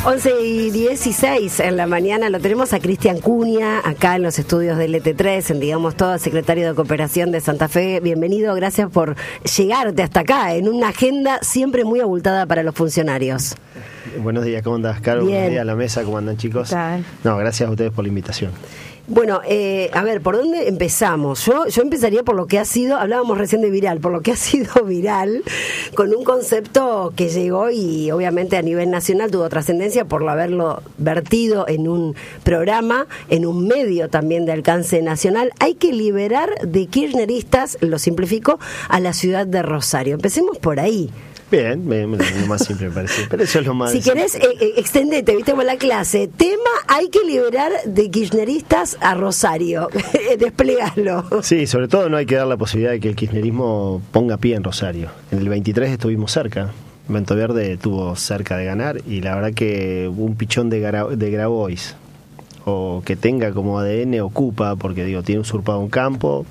11:16 en la mañana lo tenemos a Cristian Cunha, acá en los estudios del ET3, en Digamos Todo, secretario de Cooperación de Santa Fe. Bienvenido, gracias por llegarte hasta acá, en una agenda siempre muy abultada para los funcionarios. Buenos días, ¿cómo andás, Caro? Bien. Buenos días a la mesa, ¿cómo andan, chicos? No, gracias a ustedes por la invitación. Bueno, a ver, ¿por dónde empezamos? Yo empezaría por lo que ha sido, hablábamos recién de viral, por lo que ha sido viral, con un concepto que llegó y obviamente a nivel nacional tuvo trascendencia por haberlo vertido en un programa, en un medio también de alcance nacional. Hay que liberar de kirchneristas, lo simplifico, a la ciudad de Rosario. Empecemos por ahí. Bien, lo más simple me parece, pero eso es lo más... Si querés, extendete, viste, con la clase. Tema, hay que liberar de kirchneristas a Rosario. Desplegalo. Sí, sobre todo no hay que dar la posibilidad de que el kirchnerismo ponga pie en Rosario. En el 23 estuvimos cerca, Vento Verde estuvo cerca de ganar y la verdad que un pichón de Grabois, o que tenga como ADN Ocupa, porque digo, tiene usurpado un campo...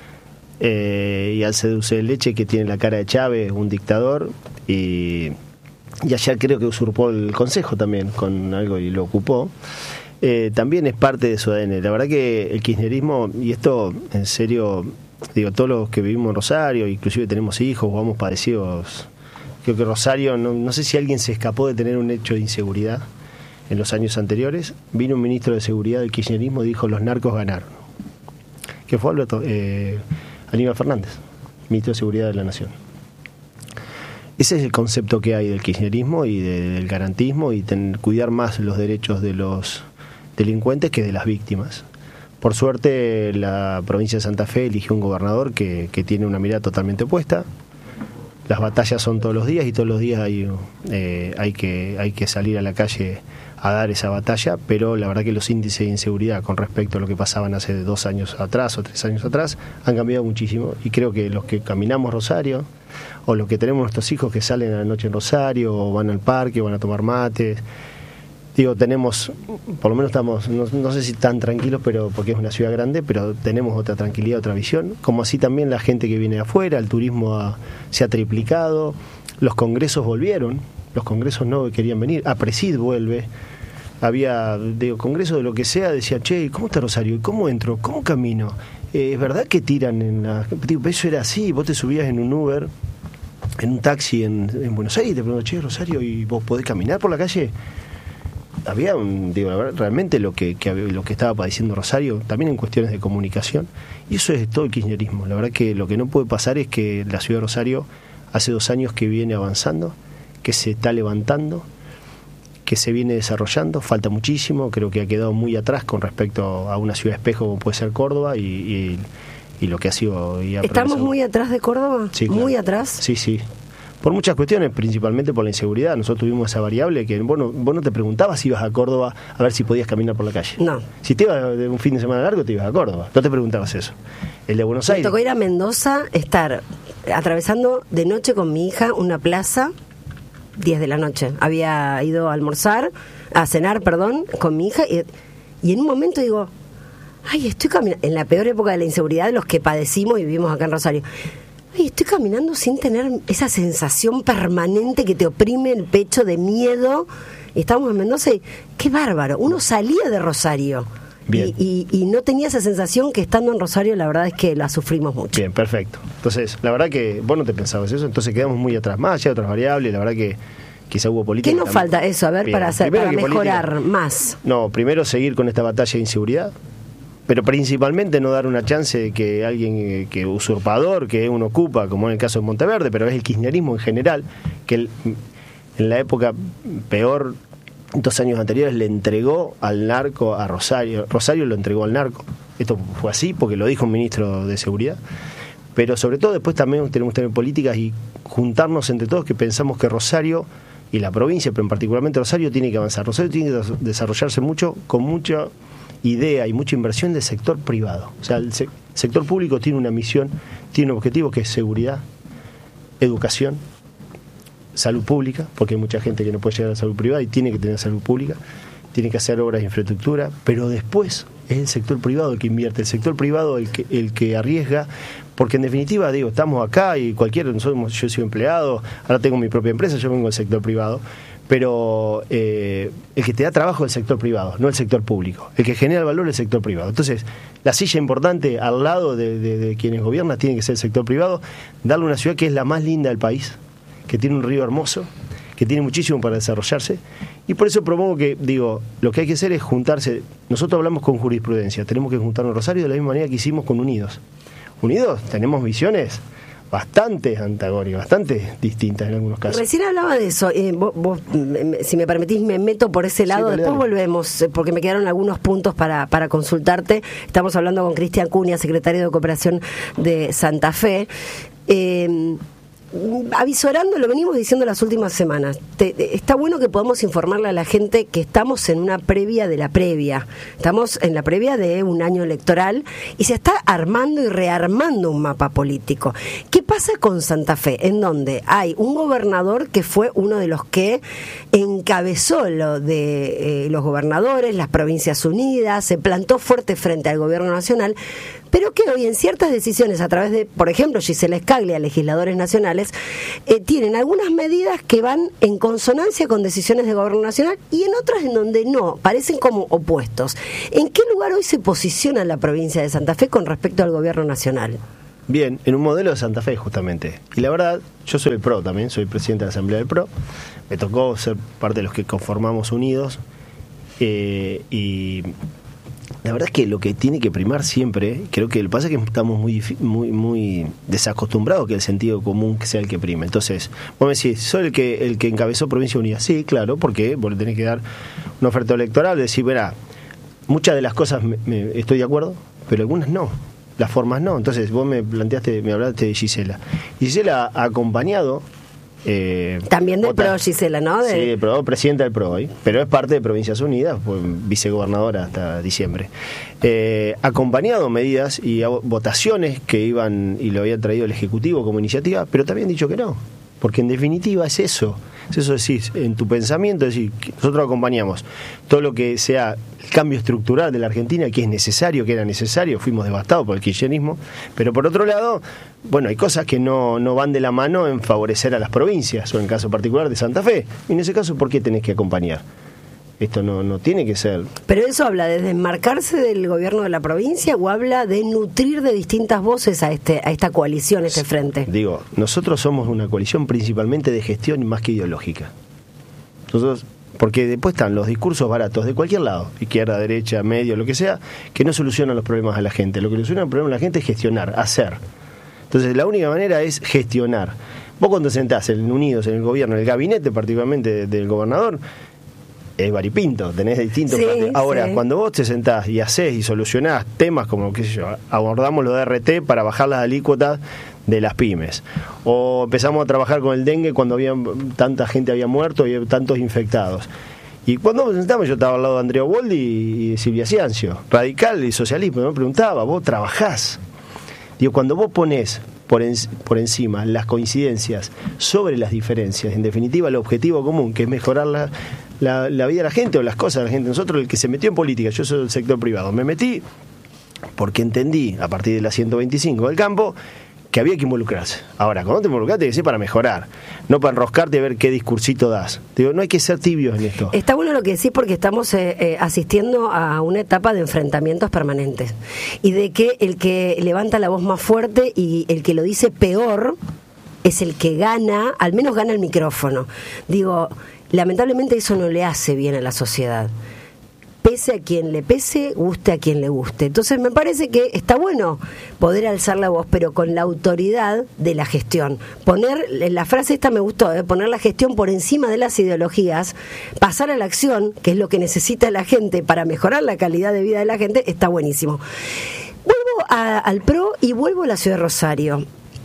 y al Dulce de Leche, que tiene la cara de Chávez, un dictador, y allá creo que usurpó el Consejo también con algo y lo ocupó, también es parte de su ADN. La verdad que el kirchnerismo, y esto en serio, digo, todos los que vivimos en Rosario, inclusive tenemos hijos o vamos padecidos, creo que Rosario, no sé si alguien se escapó de tener un hecho de inseguridad en los años anteriores. Vino un ministro de Seguridad del kirchnerismo y dijo: los narcos ganaron, que fue Aníbal Fernández, ministro de Seguridad de la Nación. Ese es el concepto que hay del kirchnerismo y del garantismo, y cuidar más los derechos de los delincuentes que de las víctimas. Por suerte, la provincia de Santa Fe eligió un gobernador que tiene una mirada totalmente opuesta. Las batallas son todos los días y todos los días hay que salir a la calle a dar esa batalla, pero la verdad que los índices de inseguridad con respecto a lo que pasaban hace 2 años atrás o 3 años atrás han cambiado muchísimo, y creo que los que caminamos Rosario o los que tenemos nuestros hijos que salen a la noche en Rosario o van al parque, van a tomar mates, digo, tenemos, por lo menos estamos, no sé si tan tranquilos, pero porque es una ciudad grande, pero tenemos otra tranquilidad, otra visión, como así también la gente que viene de afuera. El turismo se ha triplicado, los congresos volvieron, los congresos no querían venir, APRESID vuelve, había, digo, congresos de lo que sea, decía: che, ¿cómo está Rosario? ¿Y cómo entro? ¿Cómo camino? ¿Es verdad que tiran en la...? Digo, eso era así, vos te subías en un Uber, en un taxi en Buenos Aires, y te pregunto: che, Rosario, ¿y vos podés caminar por la calle? Había realmente lo que estaba padeciendo Rosario, también en cuestiones de comunicación, y eso es todo el kirchnerismo. La verdad que lo que no puede pasar es que la ciudad de Rosario hace 2 años que viene avanzando, que se está levantando, que se viene desarrollando, falta muchísimo, creo que ha quedado muy atrás con respecto a una ciudad espejo como puede ser Córdoba y lo que ha sido... ¿Estamos muy atrás de Córdoba? Sí, claro. ¿Muy atrás? Sí. Por muchas cuestiones, principalmente por la inseguridad. Nosotros tuvimos esa variable que vos no te preguntabas si ibas a Córdoba a ver si podías caminar por la calle. No. Si te ibas de un fin de semana largo, te ibas a Córdoba. No te preguntabas eso. El de Buenos Aires... Me tocó ir a Mendoza, estar atravesando de noche con mi hija una plaza, 10 de la noche. Había ido a cenar, con mi hija, y en un momento digo: ay, estoy caminando, en la peor época de la inseguridad de los que padecimos y vivimos acá en Rosario. Ay, estoy caminando sin tener esa sensación permanente que te oprime el pecho de miedo. Y estábamos en Mendoza y qué bárbaro. Uno salía de Rosario y no tenía esa sensación que estando en Rosario, la verdad es que la sufrimos mucho. Bien, perfecto. Entonces, la verdad que vos no te pensabas eso, entonces quedamos muy atrás. Más allá de otras variables, la verdad que quizá hubo política. ¿Qué nos falta eso? A ver, bien, para mejorar política, más. No, primero seguir con esta batalla de inseguridad, pero principalmente no dar una chance de que alguien que usurpador, que uno ocupa, como en el caso de Monteverde, pero es el kirchnerismo en general, que en la época peor, 2 años anteriores, le entregó al narco a Rosario. Rosario lo entregó al narco. Esto fue así porque lo dijo un ministro de Seguridad. Pero sobre todo después también tenemos que tener políticas y juntarnos entre todos, que pensamos que Rosario y la provincia, pero en particularmente Rosario, tiene que avanzar. Rosario tiene que desarrollarse mucho, con mucha idea y mucha inversión del sector privado. O sea, el sector público tiene una misión, tiene un objetivo que es seguridad, educación, salud pública, porque hay mucha gente que no puede llegar a la salud privada y tiene que tener salud pública, tiene que hacer obras de infraestructura, pero después es el sector privado el que invierte, el sector privado el que arriesga, porque en definitiva, digo, estamos acá y cualquiera, yo soy empleado, ahora tengo mi propia empresa, yo vengo del sector privado, pero el que te da trabajo es el sector privado, no el sector público. El que genera el valor es el sector privado. Entonces, la silla importante al lado de quienes gobiernan tiene que ser el sector privado, darle una ciudad que es la más linda del país, que tiene un río hermoso, que tiene muchísimo para desarrollarse, y por eso propongo que, lo que hay que hacer es juntarse. Nosotros hablamos con jurisprudencia, tenemos que juntarnos en Rosario de la misma manera que hicimos con Unidos. Unidos tenemos visiones bastante antagónicas, bastante distintas en algunos casos. Recién hablaba de eso, vos, si me permitís me meto por ese lado, después volvemos, porque me quedaron algunos puntos para consultarte. Estamos hablando con Cristian Cunha, secretario de Cooperación de Santa Fe. Avisorando, lo venimos diciendo las últimas semanas, está bueno que podamos informarle a la gente que estamos en una previa de la previa, estamos en la previa de un año electoral y se está armando y rearmando un mapa político. ¿Qué pasa con Santa Fe? En donde hay un gobernador que fue uno de los que encabezó lo de los gobernadores, las Provincias Unidas, se plantó fuerte frente al gobierno nacional, pero que hoy en ciertas decisiones, a través de, por ejemplo, Gisela Scaglia, legisladores nacionales, tienen algunas medidas que van en consonancia con decisiones de gobierno nacional y en otras en donde no, parecen como opuestos. ¿En qué lugar hoy se posiciona la provincia de Santa Fe con respecto al gobierno nacional? Bien, en un modelo de Santa Fe justamente. Y la verdad, yo soy el PRO también, soy presidente de la Asamblea del PRO, me tocó ser parte de los que conformamos Unidos, y la verdad es que lo que tiene que primar siempre, creo que lo que pasa es que estamos muy desacostumbrados que el sentido común que sea el que prime. Entonces, vos me decís, ¿soy el que encabezó Provincia Unida? Sí, claro, porque vos le tenés que dar una oferta electoral, decir, verá, muchas de las cosas estoy de acuerdo, pero algunas no, las formas no. Entonces, vos me hablaste de Gisela. Y Gisela ha acompañado... también del PRO, Gisela, ¿no? Sí, PRO, presidenta del PRO hoy, pero es parte de Provincias Unidas, fue vicegobernadora hasta diciembre. Acompañado medidas y votaciones que iban y lo había traído el Ejecutivo como iniciativa, pero también dicho que no, porque en definitiva es eso decir, en tu pensamiento, es decir, que nosotros acompañamos todo lo que sea el cambio estructural de la Argentina, que es necesario, que era necesario, fuimos devastados por el kirchnerismo, pero por otro lado, bueno, hay cosas que no van de la mano en favorecer a las provincias, o en el caso particular de Santa Fe, y en ese caso, ¿por qué tenés que acompañar? Esto no tiene que ser. ¿Pero eso habla de desmarcarse del gobierno de la provincia o habla de nutrir de distintas voces a esta coalición, este frente? Digo, nosotros somos una coalición principalmente de gestión más que ideológica. Nosotros, porque después están los discursos baratos de cualquier lado, izquierda, derecha, medio, lo que sea, que no solucionan los problemas a la gente. Lo que soluciona el problema a la gente es gestionar, hacer. Entonces, la única manera es gestionar. Vos cuando sentás en Unidos, en el gobierno, en el gabinete particularmente del gobernador, es varipinto, tenés distintos planes. Ahora, cuando vos te sentás y hacés y solucionás temas como, qué sé yo, abordamos lo de RT para bajar las alícuotas de las pymes, o empezamos a trabajar con el dengue cuando tanta gente había muerto y tantos infectados. Y cuando nos sentamos, yo estaba al lado de Andrea Boldi y Silvia Ciancio, radical y socialismo, me preguntaba, ¿vos trabajás? Digo, cuando vos ponés por encima las coincidencias sobre las diferencias, en definitiva el objetivo común, que es mejorar la vida de la gente o las cosas de la gente. Nosotros, el que se metió en política, yo soy del sector privado, me metí porque entendí, a partir de la 125 del campo, que había que involucrarse. Ahora, cuando te involucraste, tiene que ser para mejorar, no para enroscarte y ver qué discursito das. Digo, no hay que ser tibios en esto. Está bueno lo que decís, porque estamos asistiendo a una etapa de enfrentamientos permanentes y de que el que levanta la voz más fuerte y el que lo dice peor es el que gana, al menos gana el micrófono. Digo, lamentablemente eso no le hace bien a la sociedad. Pese a quien le pese, guste a quien le guste. Entonces me parece que está bueno poder alzar la voz, pero con la autoridad de la gestión. Poner, la frase esta me gustó, poner la gestión por encima de las ideologías, pasar a la acción, que es lo que necesita la gente para mejorar la calidad de vida de la gente, está buenísimo. Vuelvo al PRO y vuelvo a la ciudad de Rosario.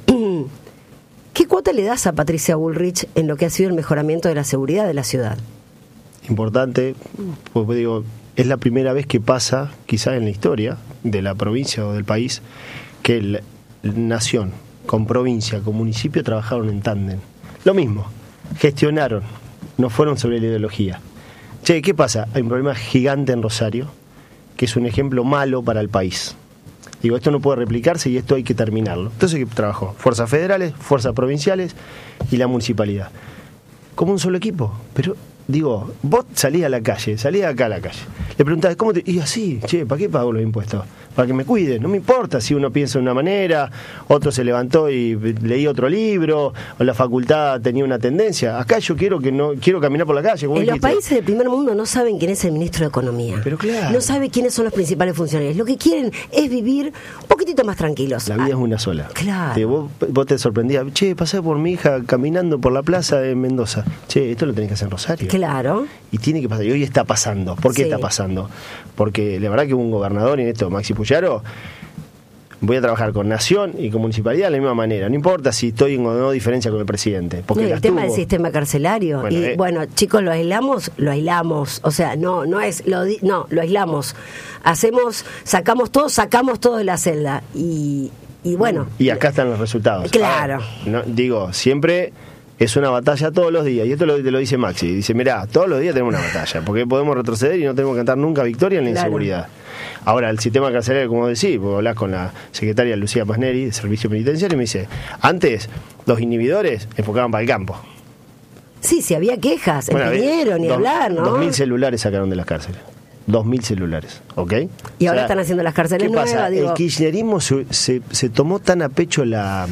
¿Qué cuota le das a Patricia Bullrich en lo que ha sido el mejoramiento de la seguridad de la ciudad? Importante, pues digo, es la primera vez que pasa, quizás en la historia de la provincia o del país, que la nación, con provincia, con municipio, trabajaron en tándem. Lo mismo, gestionaron, no fueron sobre la ideología. Che, ¿qué pasa? Hay un problema gigante en Rosario, que es un ejemplo malo para el país. Digo, esto no puede replicarse y esto hay que terminarlo. Entonces, ¿qué trabajó? Fuerzas federales, fuerzas provinciales y la municipalidad. Como un solo equipo, pero digo, vos salís a la calle, salís acá a la calle, le preguntás, ¿cómo te...? Y así, che, ¿para qué pago los impuestos? Para que me cuiden, no me importa si uno piensa de una manera, otro se levantó y leí otro libro, o la facultad tenía una tendencia. Acá yo quiero caminar por la calle. En los países del primer mundo no saben quién es el ministro de Economía. Pero claro. No saben quiénes son los principales funcionarios. Lo que quieren es vivir un poquitito más tranquilos. La vida es una sola. Claro. Vos te sorprendías, che, pasé por mi hija caminando por la plaza de Mendoza. Che, esto lo tenés que hacer en Rosario. Claro. Y tiene que pasar. Y hoy está pasando. ¿Por qué está pasando? Porque la verdad que hubo un gobernador, y en esto Maxi Puyaro, voy a trabajar con Nación y con Municipalidad de la misma manera. No importa si estoy en o no diferencia con el presidente. Porque el tema del sistema carcelario. Bueno, chicos, lo aislamos. O sea, lo aislamos. Sacamos todo de la celda. Y bueno. Y acá están los resultados. Claro. Siempre es una batalla todos los días. Y esto te lo dice Maxi. Dice, mirá, todos los días tenemos una batalla. Porque podemos retroceder y no tenemos que cantar nunca victoria en la inseguridad. Ahora, el sistema carcelario, como decís, vos hablás con la secretaria Lucía Masneri de Servicio Penitenciario y me dice, antes los inhibidores enfocaban para el campo. Sí, había quejas, vinieron ni hablar, ¿no? 2.000 celulares sacaron de las cárceles. 2.000 celulares, ¿ok? Y ahora están haciendo las cárceles nuevas. ¿Qué pasa? El kirchnerismo se tomó tan a pecho la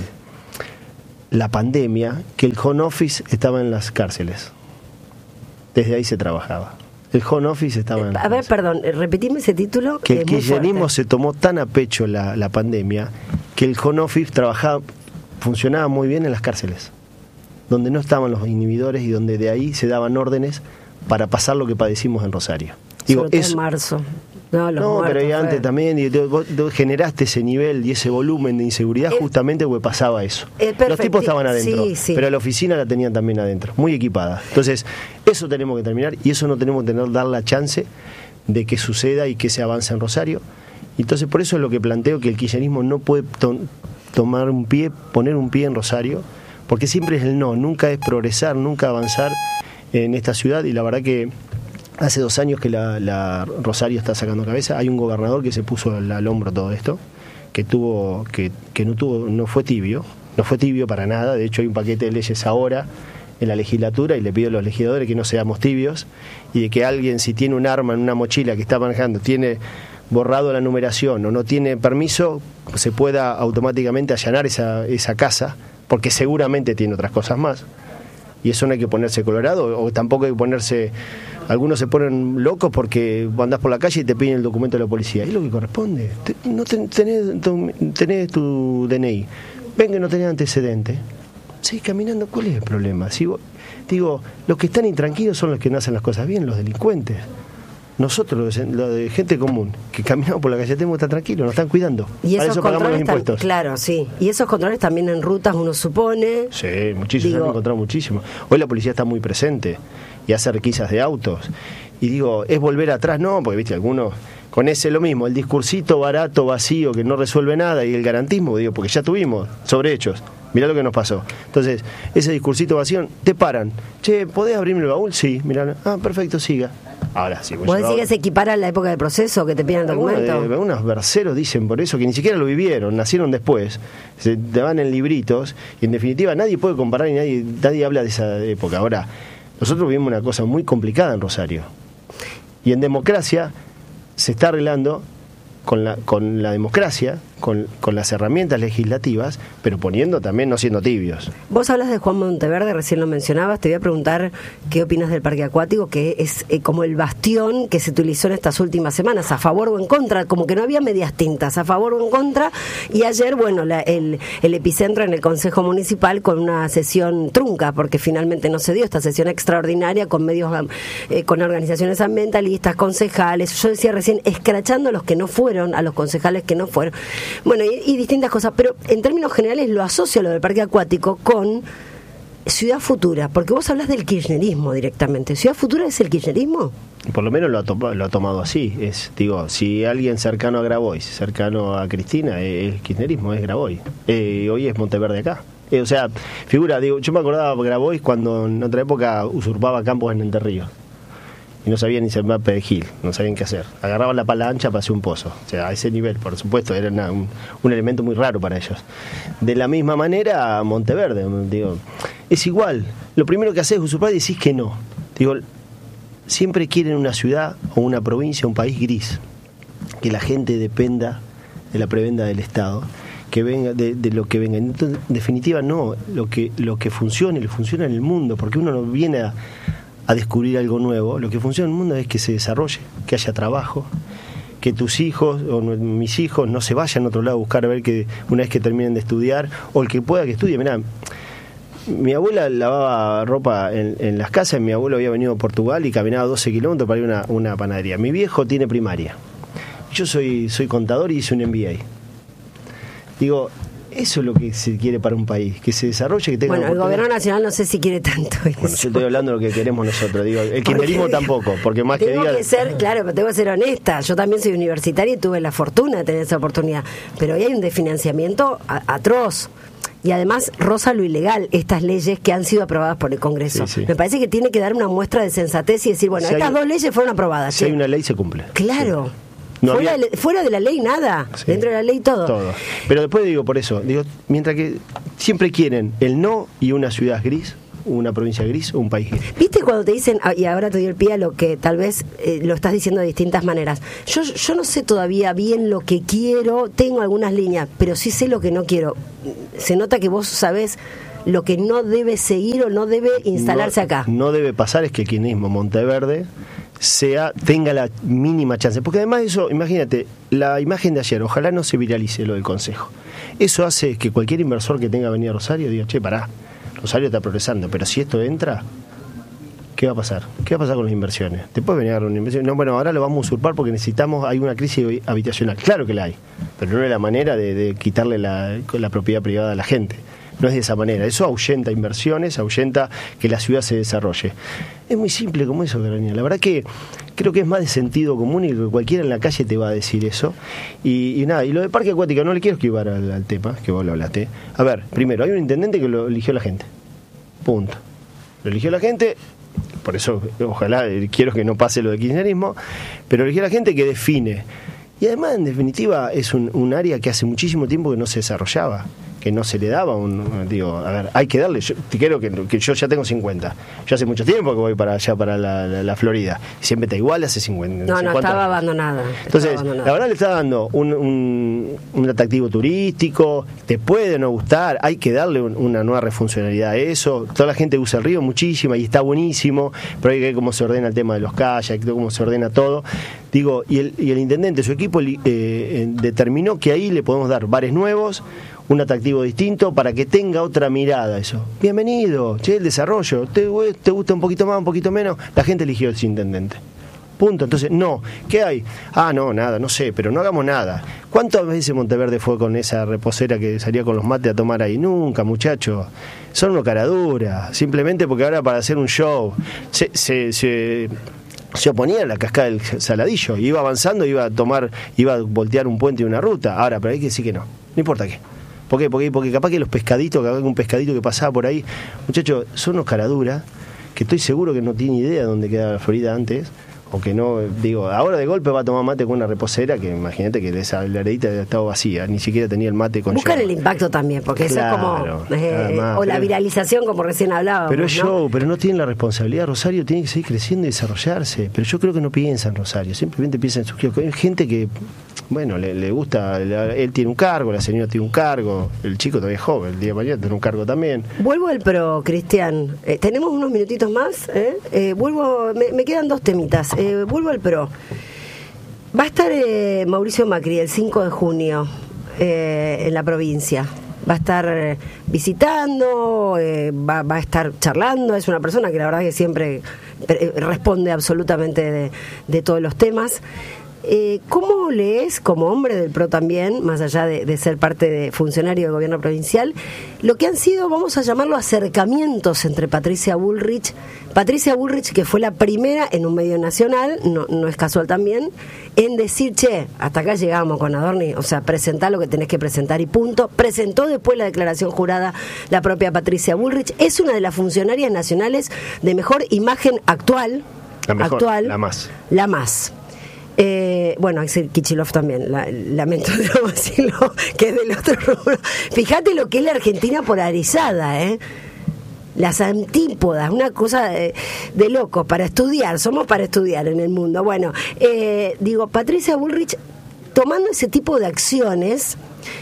pandemia que el home office estaba en las cárceles. Desde ahí se trabajaba. El home office estaba en... A ver, perdón, repetime ese título. Que el kirchnerismo se tomó tan a pecho la pandemia que el home office funcionaba muy bien en las cárceles, donde no estaban los inhibidores y donde de ahí se daban órdenes para pasar lo que padecimos en Rosario. Sobre todo en marzo. Pero ahí antes también vos generaste ese nivel y ese volumen de inseguridad justamente porque pasaba eso. Los tipos estaban adentro, pero la oficina la tenían también adentro, muy equipada. Entonces, eso tenemos que terminar y eso no tenemos que dar la chance de que suceda y que se avance en Rosario. Entonces, por eso es lo que planteo, que el kirchnerismo no puede poner un pie en Rosario, porque siempre es el no, nunca es progresar, nunca avanzar en esta ciudad. Y la verdad que hace 2 años que la Rosario está sacando cabeza. Hay un gobernador que se puso al hombro todo esto, que no fue tibio para nada. De hecho, hay un paquete de leyes ahora en la legislatura y le pido a los legisladores que no seamos tibios y de que alguien, si tiene un arma en una mochila que está manejando, tiene borrado la numeración o no tiene permiso, se pueda automáticamente allanar esa casa, porque seguramente tiene otras cosas más. Y eso no hay que ponerse colorado, o tampoco hay que ponerse... Algunos se ponen locos porque andás por la calle y te piden el documento de la policía. Es lo que corresponde. No tenés tu DNI. Ven que no tenés antecedentes. Seguís caminando, ¿cuál es el problema? Los que están intranquilos son los que no hacen las cosas bien, los delincuentes. Nosotros, los de gente común, que caminamos por la calle, tenemos que estar tranquilos, nos están cuidando. Y para eso pagamos los impuestos. Claro, sí. Y esos controles también en rutas, uno supone. Sí, muchísimo, se han encontrado muchísimo. Hoy la policía está muy presente y hace requisas de autos. Y ¿es volver atrás? No, porque viste, algunos con lo mismo, el discursito barato, vacío, que no resuelve nada, y el garantismo, porque ya tuvimos sobre hechos. Mirá lo que nos pasó. Entonces, ese discursito vacío, te paran. Che, ¿podés abrirme el baúl? Sí, mirá. Ah, perfecto, siga. Ahora sí. ¿Vos decís que se equipara a la época del proceso, que te piden el documento? Algunos verseros dicen por eso, que ni siquiera lo vivieron, nacieron después, te van en libritos, y en definitiva nadie puede comparar y nadie habla de esa época. Ahora, nosotros vivimos una cosa muy complicada en Rosario. Y en democracia se está arreglando con la democracia, con las herramientas legislativas, pero poniendo también, no siendo tibios. Vos hablas de Juan Monteverde, recién lo mencionabas. Te voy a preguntar qué opinas del parque acuático, que es como el bastión que se utilizó en estas últimas semanas, a favor o en contra, como que no había medias tintas, a favor o en contra. Y ayer, bueno, el epicentro en el Consejo Municipal con una sesión trunca, porque finalmente no se dio esta sesión extraordinaria con medios, con organizaciones ambientalistas, concejales. Yo decía recién, escrachando a los que no fueron, a los concejales que no fueron. Bueno, y distintas cosas, pero en términos generales lo asocio a lo del parque acuático con Ciudad Futura, porque vos hablas del kirchnerismo directamente. ¿Ciudad Futura es el kirchnerismo? Por lo menos lo ha tomado así. Si alguien cercano a Grabois, cercano a Cristina, es kirchnerismo, es Grabois. Hoy es Monteverde acá. Yo me acordaba de Grabois cuando en otra época usurpaba campos en Entre Ríos. Y no sabían ni sembrar perejil, no sabían qué hacer. Agarraban la pala ancha para hacer un pozo. O sea, a ese nivel, por supuesto, era un elemento muy raro para ellos. De la misma manera, Monteverde, es igual. Lo primero que haces es usurpar y decís que no. siempre quieren una ciudad o una provincia, un país gris, que la gente dependa de la prebenda del Estado, que venga de lo que venga. Entonces, en definitiva, no, lo que funcione, le funciona en el mundo, porque uno no viene a descubrir algo nuevo. Lo que funciona en el mundo es que se desarrolle, que haya trabajo, que tus hijos o mis hijos no se vayan a otro lado a buscar a ver que una vez que terminen de estudiar, o el que pueda que estudie. Mirá, mi abuela lavaba ropa en las casas. Mi abuelo había venido a Portugal y caminaba 12 kilómetros para ir a una panadería. Mi viejo tiene primaria. Yo soy contador y hice un MBA. Digo, eso es lo que se quiere para un país, que se desarrolle, que tenga... Bueno, el gobierno nacional no sé si quiere tanto eso. Bueno, yo estoy hablando de lo que queremos nosotros. Digo, el kirchnerismo tampoco, porque más que diga... Claro, pero tengo que ser honesta. Yo también soy universitaria y tuve la fortuna de tener esa oportunidad. Pero hoy hay un desfinanciamiento atroz. Y además roza lo ilegal estas leyes que han sido aprobadas por el Congreso. Sí, sí. Me parece que tiene que dar una muestra de sensatez y decir, bueno, Si estas hay, dos leyes fueron aprobadas. Si hay una ley, se cumple. Claro. Sí. No fuera de la ley nada, sí. Dentro de la ley todo. Pero después digo, por eso, digo, mientras que siempre quieren el no y una ciudad gris, una provincia gris o un país gris. ¿Viste cuando te dicen, y ahora te doy el pie a lo que tal vez lo estás diciendo de distintas maneras? Yo no sé todavía bien lo que quiero, tengo algunas líneas, pero sí sé lo que no quiero. Se nota que vos sabés lo que no debe seguir o no debe instalarse acá. No debe pasar es que el kirchnerismo Monteverde tenga la mínima chance, porque además eso, imagínate, la imagen de ayer, ojalá no se viralice lo del Consejo. Eso hace que cualquier inversor que tenga Avenida Rosario diga, che, pará, Rosario está progresando, pero si esto entra, ¿qué va a pasar? ¿Qué va a pasar con las inversiones? ¿Te puedes venir a dar una inversión? No, bueno, ahora lo vamos a usurpar porque hay una crisis habitacional. Claro que la hay, pero no es la manera de quitarle la propiedad privada a la gente. No es de esa manera. Eso ahuyenta inversiones, ahuyenta que la ciudad se desarrolle. Es muy simple como eso, Carolina. La verdad que creo que es más de sentido común y que cualquiera en la calle te va a decir eso. Y nada, y lo de parque acuático, no le quiero esquivar al tema, que vos lo hablaste. A ver, primero, hay un intendente que lo eligió la gente. Punto. Lo eligió la gente, por eso ojalá quiero que no pase lo de kirchnerismo, pero eligió la gente que define. Y además, en definitiva, es un área que hace muchísimo tiempo que no se desarrollaba, que no se le daba a ver, hay que darle, yo creo que yo ya tengo 50, yo hace mucho tiempo que voy para allá, para la Florida, siempre está igual, hace 50. No, estaba abandonada. Entonces, la verdad le está dando un atractivo turístico, te puede no gustar, hay que darle una nueva refuncionalidad a eso, toda la gente usa el río muchísima y está buenísimo, pero hay que ver cómo se ordena el tema de los kayaks, cómo se ordena todo. Digo, y el intendente, su equipo determinó que ahí le podemos dar bares nuevos, un atractivo distinto para que tenga otra mirada eso. Bienvenido, che, el desarrollo, ¿te gusta un poquito más, un poquito menos? La gente eligió ese intendente. Punto. Entonces, no, ¿qué hay? No, nada, no sé, pero no hagamos nada. ¿Cuántas veces Monteverde fue con esa reposera que salía con los mates a tomar ahí? Nunca, muchachos. Son una caradura, simplemente porque ahora para hacer un show se oponía a la cascada del Saladillo, iba avanzando, iba a voltear un puente y una ruta. Ahora, pero hay que decir que no importa qué. ¿Por qué? Porque capaz que los pescaditos, capaz que un pescadito que pasaba por ahí, muchachos, son unos caraduras que estoy seguro que no tiene idea de dónde quedaba la Florida antes, o que no, digo, ahora de golpe va a tomar mate con una reposera que imagínate que esa heredita había estado vacía, ni siquiera tenía el mate con buscar show. El impacto también, porque claro, eso es como más, o la viralización como recién hablábamos, pero es ¿no? show, pero no tienen la responsabilidad. Rosario tiene que seguir creciendo y desarrollarse, pero yo creo que no piensa en Rosario, simplemente piensa en su hay gente que bueno, le gusta, él tiene un cargo, la señora tiene un cargo, el chico todavía es joven, el día de mañana tiene un cargo también. Vuelvo al PRO, Cristian. Tenemos unos minutitos más. Me quedan dos temitas. Vuelvo al PRO. Va a estar Mauricio Macri el 5 de junio en la provincia. Va a estar visitando, va a estar charlando. Es una persona que la verdad que siempre responde absolutamente de todos los temas. ¿Cómo lees, como hombre del PRO también, más allá de ser parte de funcionario del gobierno provincial, lo que han sido, vamos a llamarlo, acercamientos entre Patricia Bullrich, que fue la primera en un medio nacional, no es casual también, en decir, che, hasta acá llegamos con Adorni, o sea, presentá lo que tenés que presentar y punto. Presentó después la declaración jurada la propia Patricia Bullrich, es una de las funcionarias nacionales de mejor imagen actual. La más. Bueno, Axel Kicillof también, lamento decirlo, que es del otro rubro. Fíjate lo que es la Argentina polarizada, las antípodas, una cosa de locos, para estudiar, somos para estudiar en el mundo. Bueno, digo, Patricia Bullrich tomando ese tipo de acciones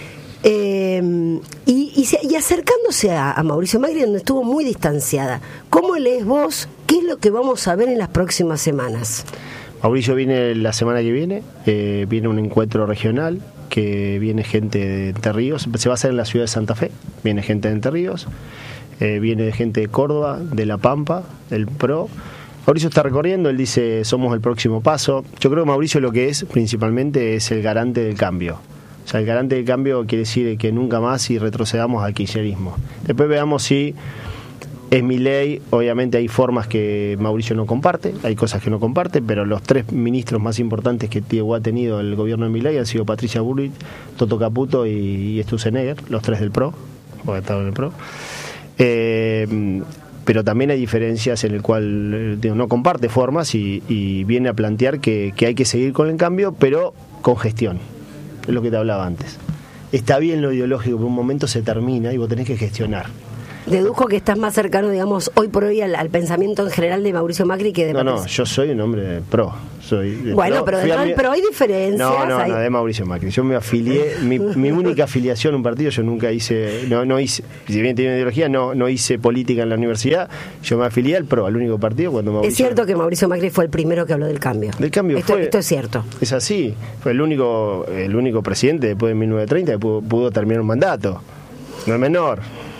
y acercándose a Mauricio Macri, donde estuvo muy distanciada. ¿Cómo lees vos? ¿Qué es lo que vamos a ver en las próximas semanas? Mauricio viene la semana que viene un encuentro regional, que viene gente de Entre Ríos, se va a hacer en la ciudad de Santa Fe, viene gente de Entre Ríos, viene gente de Córdoba, de La Pampa, del PRO. Mauricio está recorriendo, él dice, somos el próximo paso. Yo creo que Mauricio lo que es, principalmente, es el garante del cambio. O sea, el garante del cambio quiere decir que nunca más si retrocedamos al kirchnerismo. Después veamos si es Milei. Obviamente hay formas que Mauricio no comparte, hay cosas que no comparte, pero los 3 ministros más importantes que ha tenido el gobierno de Milei han sido Patricia Bullrich, Toto Caputo y Sturzenegger, los 3 del PRO, o estaban en el PRO. Pero también hay diferencias en el cual no comparte formas y viene a plantear que hay que seguir con el cambio, pero con gestión. Es lo que te hablaba antes. Está bien lo ideológico, pero un momento se termina y vos tenés que gestionar. Deduzco que estás más cercano, digamos, hoy por hoy al pensamiento en general de Mauricio Macri que de Patricia. No, yo soy un hombre de PRO. Bueno, pero hay diferencias. No, de Mauricio Macri. Yo me afilié, mi única afiliación a un partido, yo nunca hice, no hice, si bien tenía ideología, no hice política en la universidad, yo me afilié al PRO, al único partido cuando Mauricio... Es cierto que Mauricio Macri fue el primero que habló del cambio. Esto es cierto. Es así, fue el único presidente después de 1930 que pudo terminar un mandato. No es menor.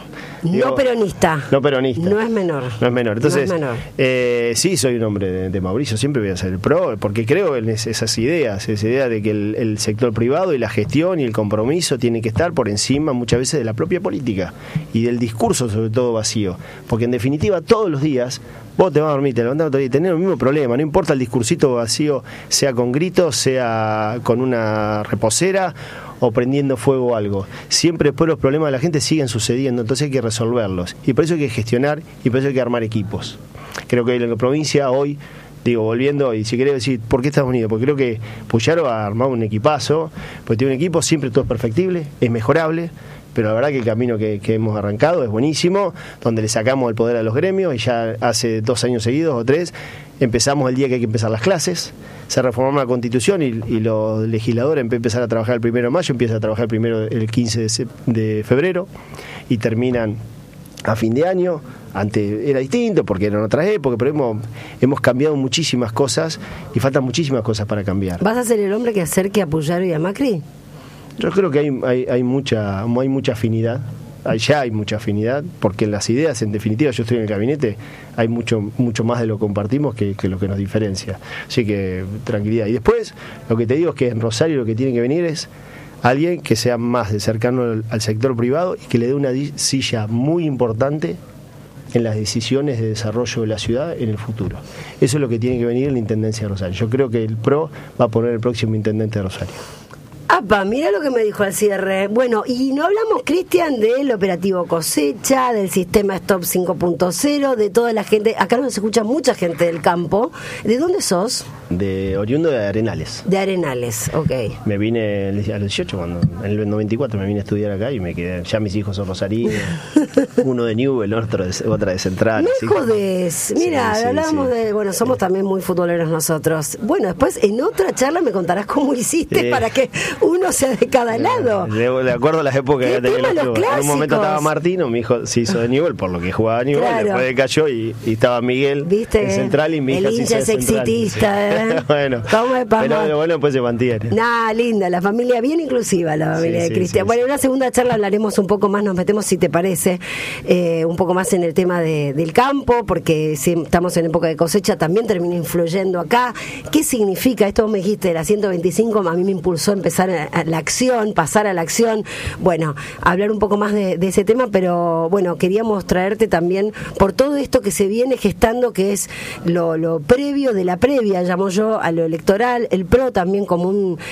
No peronista. No peronista. No es menor. No es menor. Entonces, no es menor. Sí, soy un hombre de Mauricio, siempre voy a ser el PRO, porque creo en esas ideas, esa idea de que el sector privado y la gestión y el compromiso tienen que estar por encima muchas veces de la propia política y del discurso, sobre todo vacío. Porque en definitiva, todos los días vos te vas a dormir, te levantás y tenés el mismo problema, no importa el discursito vacío, sea con gritos, sea con una reposera o prendiendo fuego o algo. Siempre después los problemas de la gente siguen sucediendo, entonces hay que resolverlos. Y por eso hay que gestionar y por eso hay que armar equipos. Creo que en la provincia hoy, volviendo, y si querés decir, ¿por qué Estados Unidos? Porque creo que Puyaro ha armado un equipazo, porque tiene un equipo, siempre todo es perfectible, es mejorable, pero la verdad que el camino que hemos arrancado es buenísimo, donde le sacamos el poder a los gremios, y ya hace 2 años seguidos o 3, empezamos el día que hay que empezar las clases, se reformó la Constitución y los legisladores empiezan a trabajar el 1 de mayo, empiezan a trabajar el 15 de febrero y terminan a fin de año. Antes era distinto porque era en otra época, pero hemos cambiado muchísimas cosas y faltan muchísimas cosas para cambiar. ¿Vas a ser el hombre que acerque a Puyaro y a Macri? Yo creo que hay mucha afinidad. Ya hay mucha afinidad, porque en las ideas, en definitiva, yo estoy en el gabinete, hay mucho más de lo que compartimos que lo que nos diferencia. Así que tranquilidad. Y después, lo que te digo es que en Rosario lo que tiene que venir es alguien que sea más de cercano al sector privado y que le dé una silla muy importante en las decisiones de desarrollo de la ciudad en el futuro. Eso es lo que tiene que venir en la Intendencia de Rosario. Yo creo que el PRO va a poner el próximo intendente de Rosario. ¡Apa! Mira lo que me dijo al cierre. Bueno, y no hablamos, Cristian, del operativo Cosecha, del sistema Stop 5.0, de toda la gente. Acá nos escucha mucha gente del campo. ¿De dónde sos? Oriundo de Arenales. De Arenales, ok. Me vine a los 18, en el 94 me vine a estudiar acá y me quedé. Ya mis hijos son rosarinos, uno de Newell, otra de Central. No jodés. Mira, sí, hablábamos de. Bueno, somos también muy futboleros nosotros. Bueno, después en otra charla me contarás cómo hiciste para que uno sea de cada lado. De acuerdo a las épocas que tenía los clubes. En un momento estaba Martino, mi hijo se hizo de Newell por lo que jugaba a Newell, claro. Después cayó y estaba Miguel. ¿Viste? En Central y mi hija el hincha es exitista, ¿eh? Bueno, pero bueno, pues se mantiene. Linda, la familia bien inclusiva, la familia de Cristian. Bueno, en una segunda charla hablaremos un poco más, nos metemos, si te parece, un poco más en el tema del campo, porque si estamos en época de cosecha, también termina influyendo acá. ¿Qué significa? Esto vos me dijiste, la 125, a mí me impulsó a empezar a la acción, pasar a la acción. Bueno, hablar un poco más de ese tema, pero bueno, queríamos traerte también por todo esto que se viene gestando, que es lo previo de la previa, llamo yo, a lo electoral, el PRO también como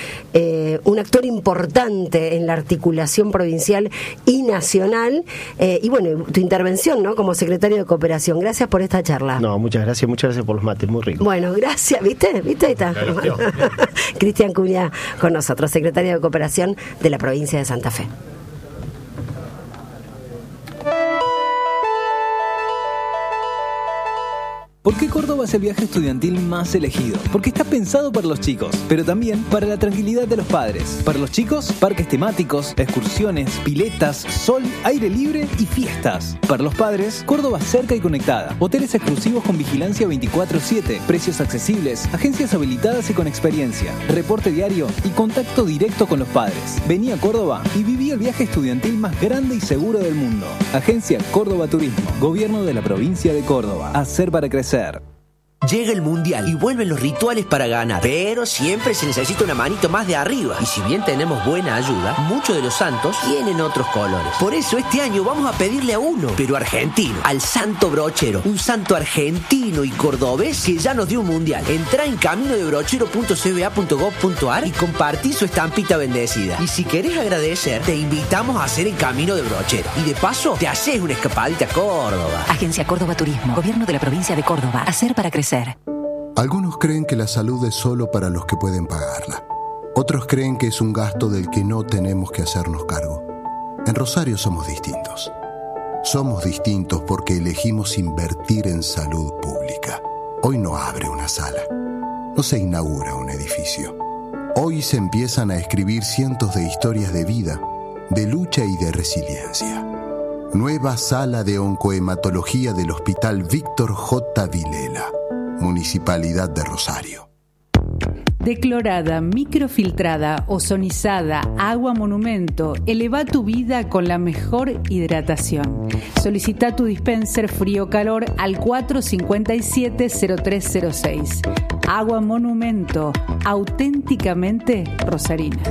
un actor importante en la articulación provincial y nacional, y bueno, tu intervención, ¿no?, como secretario de Cooperación. Gracias por esta charla. No, muchas gracias por los mates, muy ricos. Bueno, gracias, ¿viste? Ahí está. Cristian Cunha con nosotros, secretario de Cooperación de la provincia de Santa Fe. ¿Por qué Córdoba es el viaje estudiantil más elegido? Porque está pensado para los chicos, pero también para la tranquilidad de los padres. Para los chicos, parques temáticos, excursiones, piletas, sol, aire libre y fiestas. Para los padres, Córdoba cerca y conectada. Hoteles exclusivos con vigilancia 24/7, precios accesibles, agencias habilitadas y con experiencia, reporte diario y contacto directo con los padres. Vení a Córdoba y viví el viaje estudiantil más grande y seguro del mundo. Agencia Córdoba Turismo, Gobierno de la Provincia de Córdoba. Hacer para crecer. Llega el Mundial y vuelven los rituales para ganar, pero siempre se necesita una manito más de arriba. Y si bien tenemos buena ayuda, muchos de los santos tienen otros colores. Por eso este año vamos a pedirle a uno, pero argentino, al Santo Brochero. Un santo argentino y cordobés que ya nos dio un Mundial. Entrá en caminodebrochero.cba.gov.ar y compartí su estampita bendecida. Y si querés agradecer, te invitamos a hacer el Camino de Brochero. Y de paso, te haces una escapadita a Córdoba. Agencia Córdoba Turismo, Gobierno de la Provincia de Córdoba. Hacer para crecer. Algunos creen que la salud es solo para los que pueden pagarla. Otros creen que es un gasto del que no tenemos que hacernos cargo. En Rosario somos distintos. Somos distintos porque elegimos invertir en salud pública. Hoy no abre una sala. No se inaugura un edificio. Hoy se empiezan a escribir cientos de historias de vida, de lucha y de resiliencia. Nueva sala de oncohematología del Hospital Víctor J. Vilela. Municipalidad de Rosario. Declorada, microfiltrada, ozonizada, agua monumento, eleva tu vida con la mejor hidratación. Solicita tu dispenser frío-calor al 457-0306. Agua monumento, auténticamente rosarina.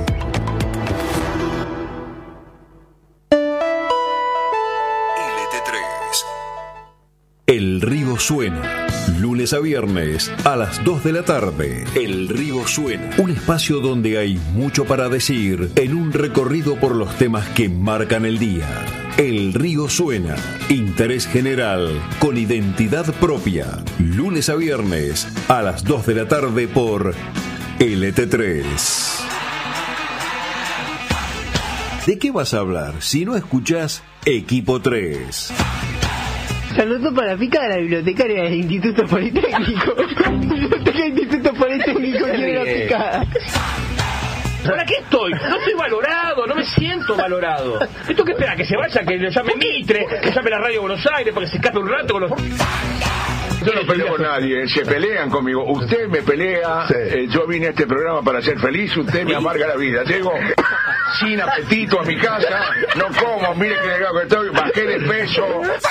El Río Suena. Lunes a viernes a las 2 de la tarde. El Río Suena. Un espacio donde hay mucho para decir en un recorrido por los temas que marcan el día. El Río Suena. Interés general con identidad propia. Lunes a viernes a las 2 de la tarde por LT3. ¿De qué vas a hablar si no escuchás Equipo 3? Saludos para la pica de la bibliotecaria del Instituto Politécnico. Biblioteca del Instituto Politécnico quiere la picada. ¿Para qué estoy? No estoy valorado, no me siento valorado. ¿Esto qué espera? ¿Que se vaya? ¿Que lo llame Mitre? ¿Que llame la radio Buenos Aires para que se escape un rato con los... Yo no peleo con nadie, se pelean conmigo. Usted me pelea, yo vine a este programa para ser feliz, usted me amarga la vida. Llego sin apetito a mi casa, no como, mire que delgado que estoy, bajé de peso.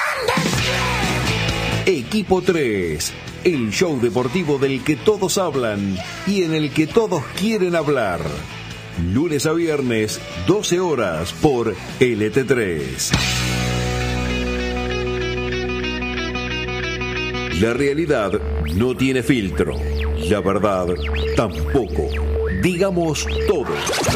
Equipo 3, el show deportivo del que todos hablan y en el que todos quieren hablar. Lunes a viernes, 12 horas por LT3. La realidad no tiene filtro, la verdad tampoco. Digamos todo.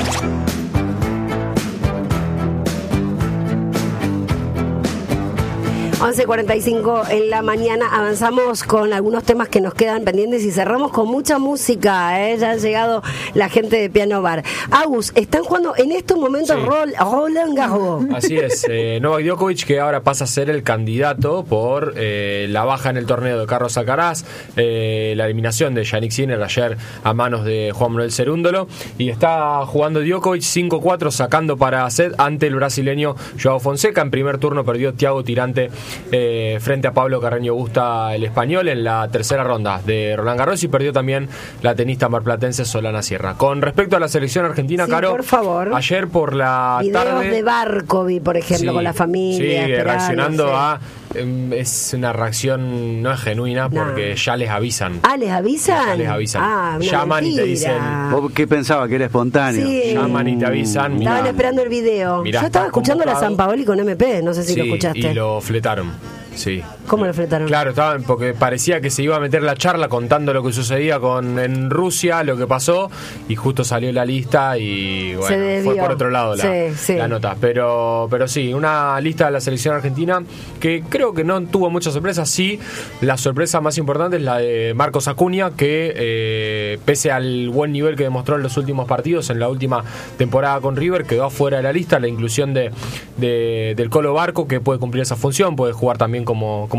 11:45 en la mañana. Avanzamos con algunos temas que nos quedan pendientes y cerramos con mucha música. Ya ha llegado la gente de Piano Bar. Agus, están jugando en estos momentos Roland Garros. Así es. Novak Djokovic, que ahora pasa a ser el candidato por la baja en el torneo de Carlos Alcaraz, la eliminación de Yannick Sinner ayer a manos de Juan Manuel Cerúndolo, y está jugando Djokovic 5-4, sacando para set ante el brasileño Joao Fonseca. En primer turno perdió Thiago Tirante frente a Pablo Carreño Busta, el español, en la tercera ronda de Roland Garros, y perdió también la tenista marplatense Solana Sierra. Con respecto a la selección argentina, Caro, por favor. Ayer por la videos tarde de barco vi, por ejemplo, con la familia reaccionando a es una reacción no es genuina, porque ya les avisan. ¿Les avisan? Ya les avisan. Llaman mentira. y te dicen. ¿Vos qué pensaba? ¿Que era espontáneo? Sí. Llaman y te avisan. Estaban esperando el video. Mirá, yo estaba escuchando la San Paoli con MP, no sé si lo escuchaste. Y lo fletaron. Sí. ¿Cómo lo fletaron? Claro, estaban porque parecía que se iba a meter la charla contando lo que sucedía en Rusia, lo que pasó, y justo salió la lista y bueno, fue por otro lado la nota. Pero sí, una lista de la selección argentina que creo que no tuvo muchas sorpresas. Sí, la sorpresa más importante es la de Marcos Acuña, que pese al buen nivel que demostró en los últimos partidos, en la última temporada con River, quedó afuera de la lista. La inclusión del Colo Barco, que puede cumplir esa función, puede jugar también como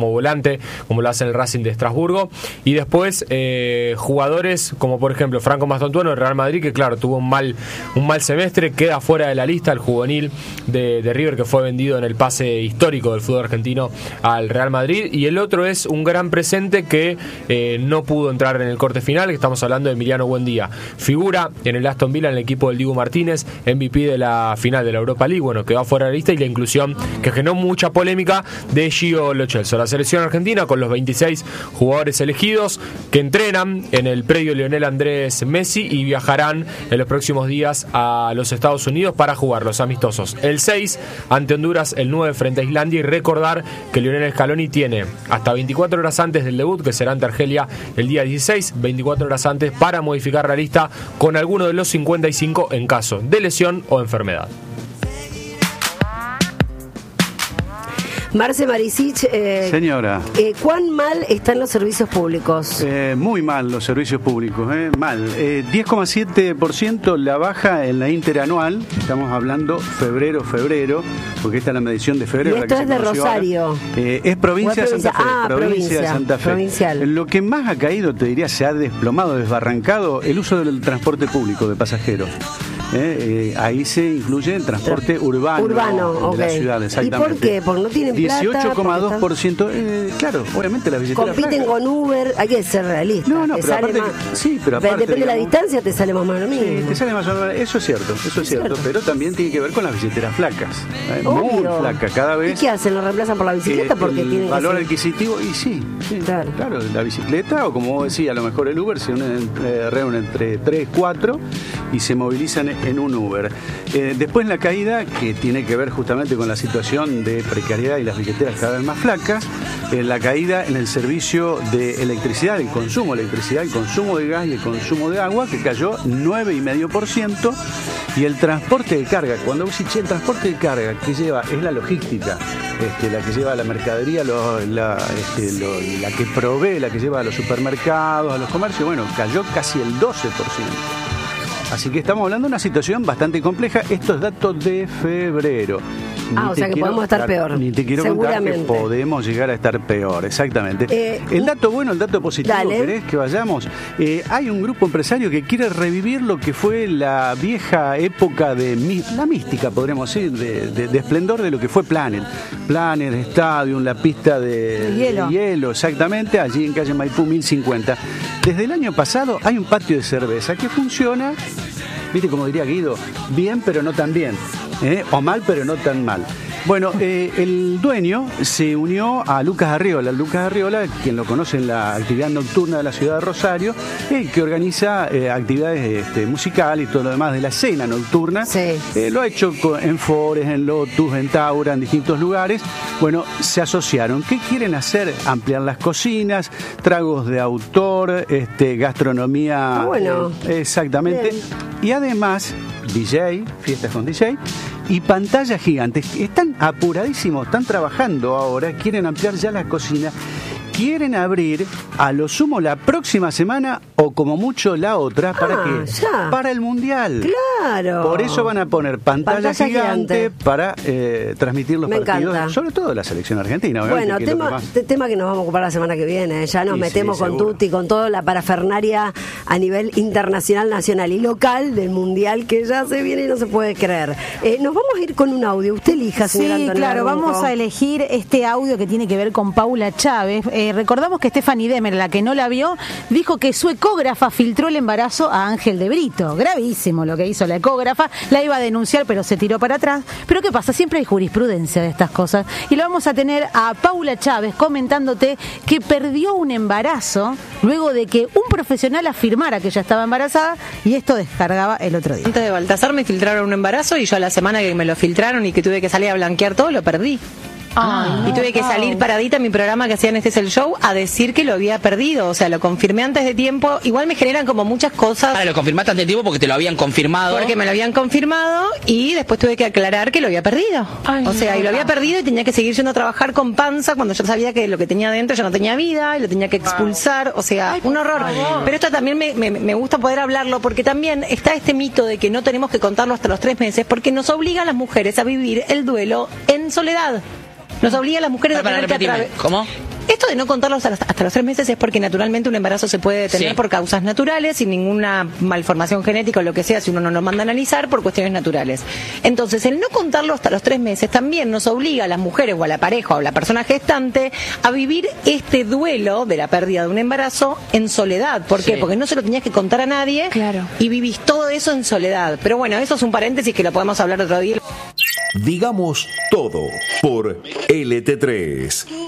como volante, como lo hace en el Racing de Estrasburgo. Y después jugadores como por ejemplo Franco Mastantuono del Real Madrid, que claro, tuvo un mal semestre, queda fuera de la lista, el juvenil de River, que fue vendido en el pase histórico del fútbol argentino al Real Madrid. Y el otro es un gran presente que no pudo entrar en el corte final, que estamos hablando de Emiliano Buendía. Figura en el Aston Villa, en el equipo del Dibu Martínez, MVP de la final de la Europa League. Bueno, quedó fuera de la lista, y la inclusión que generó mucha polémica de Gio Lo Celso. La selección argentina con los 26 jugadores elegidos que entrenan en el predio Lionel Andrés Messi y viajarán en los próximos días a los Estados Unidos para jugar los amistosos el 6 ante Honduras, el 9 frente a Islandia. Y recordar que Lionel Scaloni tiene hasta 24 horas antes del debut, que será ante Argelia el día 16, 24 horas antes, para modificar la lista con alguno de los 55 en caso de lesión o enfermedad. Marce Maricic, señora, ¿cuán mal están los servicios públicos? Muy mal los servicios públicos, mal. 10,7% la baja en la interanual, estamos hablando febrero, porque esta es la medición de febrero. Y esto es de Rosario. Es provincia de Santa Fe. Provincia de Santa Fe. Provincial. Lo que más ha caído, te diría, se ha desplomado, desbarrancado, el uso del transporte público de pasajeros. Ahí se incluye el transporte urbano de la ciudad, exactamente. ¿Y por qué? Porque no tienen plata. 18,2%. Claro, obviamente la billetera compiten con Uber, hay que ser realista. No, pero aparte, pero aparte, depende de la distancia, te sale más o menos lo mismo. Sí, te sale más o menos, eso es cierto, pero también tiene que ver con las billeteras flacas. Muy flacas, cada vez. ¿Y qué hacen? ¿Lo reemplazan por la bicicleta? Porque el valor adquisitivo, y sí, claro, la bicicleta, o como vos decís, a lo mejor el Uber se reúne entre 3, 4 y se movilizan en un Uber. Después la caída, que tiene que ver justamente con la situación de precariedad y las billeteras cada vez más flacas, la caída en el servicio de electricidad, el consumo de electricidad, el consumo de gas y el consumo de agua, que cayó 9,5%, y el transporte de carga. Cuando vos decís, el transporte de carga que lleva es la logística, la que lleva la mercadería, la que provee, la que lleva a los supermercados, a los comercios, bueno, cayó casi el 12%. Así que estamos hablando de una situación bastante compleja. Estos datos de febrero. O sea que podemos estar peor. Ni te quiero contar que podemos llegar a estar peor, exactamente. El dato bueno, el dato positivo, dale. ¿Querés que vayamos? Hay un grupo empresario que quiere revivir lo que fue la vieja época de la mística, podríamos decir, de esplendor de lo que fue Planet, Stadium, la pista de hielo, exactamente, allí en calle Maipú 1050. Desde el año pasado hay un patio de cerveza que funciona, viste como diría Guido, bien pero no tan bien. O mal, pero no tan mal. Bueno, el dueño se unió a Lucas Arriola. Lucas Arriola, quien lo conoce en la actividad nocturna de la ciudad de Rosario, que organiza actividades musicales y todo lo demás de la escena nocturna. Sí. Lo ha hecho en Forest, en Lotus, en Taura, en distintos lugares. Bueno, se asociaron. ¿Qué quieren hacer? Ampliar las cocinas, tragos de autor, gastronomía. Bueno. Exactamente. Bien. Y además, DJ, fiestas con DJ. Y pantallas gigantes. Están apuradísimos, están trabajando ahora, quieren ampliar ya la cocina, quieren abrir a lo sumo la próxima semana o como mucho la otra. ¿Para qué? Ya. Para el Mundial. Claro. Por eso van a poner pantalla gigante para transmitir los partidos, encanta. Sobre todo de la selección argentina. Bueno, tema que nos vamos a ocupar la semana que viene. Ya nos metemos con Tutti, con toda la parafernaria a nivel internacional, nacional y local del Mundial, que ya se viene y no se puede creer. Nos vamos a ir con un audio. Usted elija, señora Antonella. Sí, claro, vamos a elegir este audio que tiene que ver con Paula Chávez. Recordamos que Stephanie Demer, la que no la vio, dijo que su ecógrafa filtró el embarazo a Ángel de Brito. Gravísimo lo que hizo la ecógrafa. La iba a denunciar, pero se tiró para atrás. Pero ¿qué pasa? Siempre hay jurisprudencia de estas cosas. Y lo vamos a tener a Paula Chávez comentándote que perdió un embarazo luego de que un profesional afirmara que ella estaba embarazada, y esto descargaba el otro día. Antes de Baltasar me filtraron un embarazo, y yo a la semana que me lo filtraron y que tuve que salir a blanquear todo, lo perdí. Y tuve que salir paradita en mi programa que hacían Este es el Show a decir que lo había perdido. O sea, lo confirmé antes de tiempo. Igual me generan como muchas cosas. Lo confirmaste antes de tiempo porque te lo habían confirmado. Porque me lo habían confirmado, y después tuve que aclarar que lo había perdido. Y lo había perdido y tenía que seguir yendo a trabajar con panza cuando yo sabía que lo que tenía dentro ya no tenía vida y lo tenía que expulsar. O sea, un horror. Pero esto también me gusta poder hablarlo, porque también está este mito de que no tenemos que contarlo hasta los 3 meses, porque nos obliga a las mujeres a vivir el duelo en soledad. Nos obliga a las mujeres a tener que ¿Cómo? Esto de no contarlo hasta los 3 meses es porque naturalmente un embarazo se puede detener por causas naturales, sin ninguna malformación genética o lo que sea, si uno no lo manda a analizar, por cuestiones naturales. Entonces, el no contarlo hasta los 3 meses también nos obliga a las mujeres o a la pareja o a la persona gestante a vivir este duelo de la pérdida de un embarazo en soledad. ¿Por qué? Porque no se lo tenías que contar a nadie y vivís todo eso en soledad. Pero bueno, eso es un paréntesis que lo podemos hablar otro día. Digamos todo por LT3.